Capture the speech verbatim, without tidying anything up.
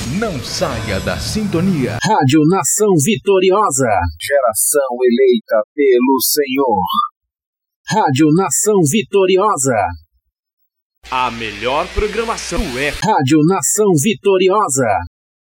Não saia da sintonia. Rádio Nação Vitoriosa. Geração eleita pelo Senhor. Rádio Nação Vitoriosa. A melhor programação é Rádio Nação Vitoriosa.